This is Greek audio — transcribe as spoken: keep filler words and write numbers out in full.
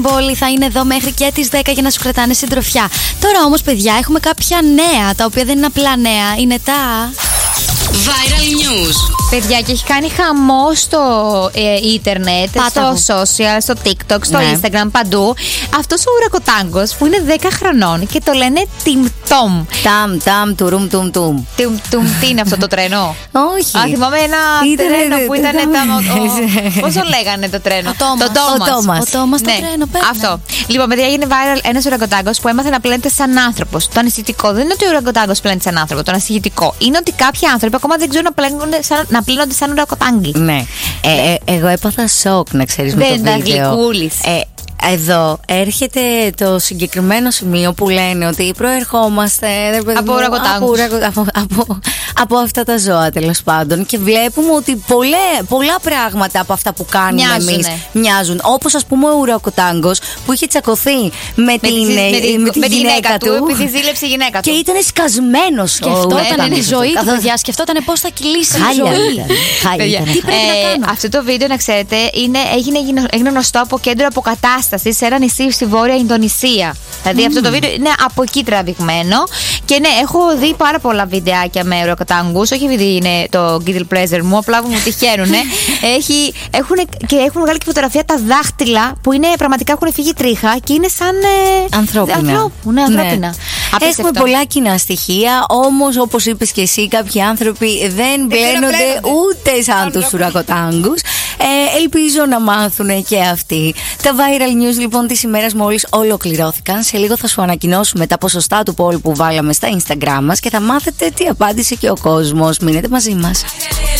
Πόλη θα είναι εδώ μέχρι και τις δέκα για να σου κρατάνε συντροφιά. Τώρα όμως, παιδιά, έχουμε κάποια νέα, τα οποία δεν είναι απλά νέα, είναι τα Viral News. Παιδιά, και έχει κάνει χαμό στο ε, ίντερνετ, Πάτα στο social, στο TikTok, στο ναι. Instagram, παντού. Αυτός ο ουρακοτάγκος που είναι δέκα χρονών και το λένε Tim Tom. Ταμ, ταμ, τουρουμ, τουμ, τουμ. Tim Tom, τι είναι αυτό το τρένο? Όχι. Α, θυμάμαι ένα Ήτανε, τρένο δε, που δε, ήταν. δε, τα- Πώς το λέγανε το τρένο? Ο Τόμας. Το Τόμας. Ο Τόμας. Ο Τόμας το Ναι, τρένο, πέρα. αυτό. Λοιπόν, παιδιά, έγινε viral ένας ουρακοτάγκος που έμαθε να πλένεται σαν άνθρωπος. Το ανησυχητικό δεν είναι ότι ο ουρακοτάγκος πλένεται σαν άνθρωπο. Το ανησυχητικό είναι ότι κάποιοι άνθρωποι ακόμα δεν ξέρουν να πλένονται σαν, να πλένονται σαν ουρακοτάγκοι. Ναι. Ε, ε, εγώ έπαθα σοκ, να ξέρεις, με το Δεν ήταν βίντεο. γλυκούλης. Ε, Εδώ έρχεται το συγκεκριμένο σημείο που λένε ότι προερχόμαστε ρε παιδί Από μου, ουρακοτάγκους. από, ουρακο- από, από, από αυτά τα ζώα, τέλος πάντων. Και βλέπουμε ότι πολλέ, πολλά πράγματα από αυτά που κάνουμε Μοιάζουνε. εμείς μοιάζουν. Όπως ας πούμε ο ουρακοτάγκος που είχε τσακωθεί με, Με την, τη, με, τη, με τη με τη γυναίκα του. επειδή ζήλεψε η γυναίκα του. Και ήταν σκασμένος ο Σκεφτόταν ουρακοτάγκος. τη ζωή του, Καθώς- παιδιά. Σκεφτόταν πώς θα κυλήσει η Χάλια ζωή. ήταν. Χάλια Παιδιά, ήταν. Τι πρέπει να κάνω? Αυτό το βίντεο, να ξέρετε, είναι, έγινε, έγινε γνωστό από κέντρο αποκατάσταση σε ένα νησί στη Βόρεια Ινδονησία. Δηλαδή αυτό το βίντεο είναι από εκεί τραβηγμένο. Και ναι, έχω δει πάρα πολλά βιντεάκια με ουρακοτάγκους. Όχι επειδή είναι το guilty pleasure μου, απλά που μου τυχαίνουνε. Έχει, έχουν, και έχουν βγάλει και φωτογραφία τα δάχτυλα που είναι, πραγματικά έχουν φύγει τρίχα και είναι σαν. Ε, Ανθρώπινα. ανθρώπου, ναι, ανθρώπινα. Ναι. Απίστευτο. Έχουμε πολλά κοινά στοιχεία, όμως όπως είπες και εσύ, κάποιοι άνθρωποι δεν μπλένονται πλένονται. ούτε σαν τους ουρακοτάγκους. Ε, ελπίζω να μάθουν και αυτοί. Τα viral news λοιπόν της ημέρας μόλις ολοκληρώθηκαν. Σε λίγο θα σου ανακοινώσουμε τα ποσοστά του poll που βάλαμε στα Instagram μας και θα μάθετε τι απάντησε και ο κόσμος. Μείνετε μαζί μας.